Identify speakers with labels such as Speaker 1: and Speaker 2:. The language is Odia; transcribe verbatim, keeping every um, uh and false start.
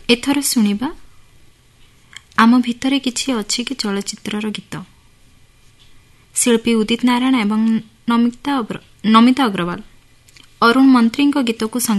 Speaker 1: ଏଥର ଶୁଣିବା ଆମ ଭିତରେ କିଛି ଅଛି କି ଚଳଚ୍ଚିତ୍ରର ଗୀତ। ଶିଳ୍ପୀ ଉଦିତ ନାରାୟଣ ଏବଂ ନମିତା ନମିତା ଅଗ୍ରୱାଲ ଅରୁଣ ମନ୍ତ୍ରୀଙ୍କ ଗୀତକୁ